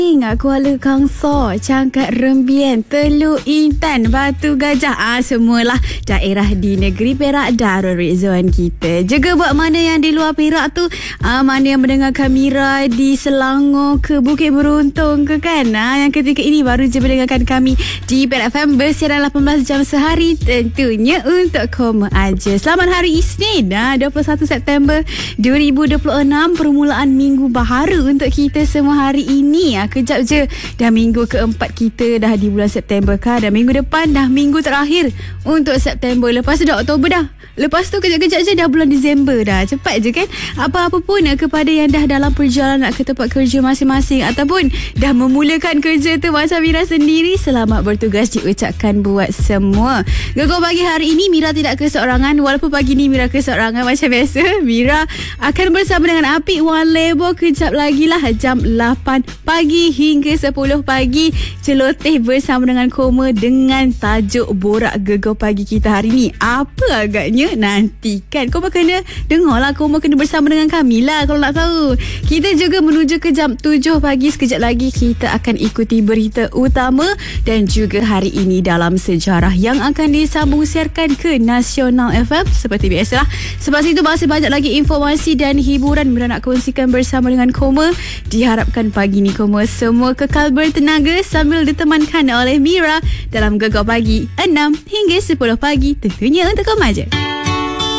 Kuala Kangsar, Cangkat Rembian, Teluk Intan, Batu Gajah, semualah daerah di negeri Perak Darul Rizwan kita. Juga buat mana yang di luar Perak tu, mana yang mendengarkan Mira di Selangor ke Bukit Beruntung ke kan, yang ketika ini baru je mendengarkan kami di Perak FM bersiaran 18 jam sehari, tentunya untuk koma aja. Selamat hari Isnin, 21 September 2026, permulaan minggu baharu untuk kita semua hari ini. Kejap je dah minggu keempat kita dah di bulan September kan, dan minggu depan dah minggu terakhir untuk September. Lepas tu dah Oktober dah, lepas tu kejap-kejap je dah bulan Disember dah. Cepat je kan. Apa-apa pun kepada yang dah dalam perjalanan nak ke tempat kerja masing-masing ataupun dah memulakan kerja tu macam Mira sendiri, selamat bertugas diucapkan buat semua. Gegar pagi hari ini Mira tidak keseorangan. Walaupun pagi ni Mira keseorangan macam biasa, Mira akan bersama dengan Apik Wan Lebo kejap lagi lah, jam 8 pagi hingga 10 pagi, celoteh bersama dengan Koma dengan tajuk borak gegar pagi kita hari ni. Apa agaknya? Nantikan. Koma kena dengar lah, Koma kena bersama dengan kami lah kalau nak tahu. Kita juga menuju ke jam 7 pagi. Sekejap lagi kita akan ikuti berita utama dan juga hari ini dalam sejarah yang akan disambung siarkan ke Nasional FM seperti biasalah. Sebab itu masih banyak lagi informasi dan hiburan Mira nak kongsikan bersama dengan Koma. Diharapkan pagi ni Koma semua kekal bertenaga sambil ditemankan oleh Mira dalam Gegar Pagi 6 hingga 10 pagi, tentunya untuk Koma je.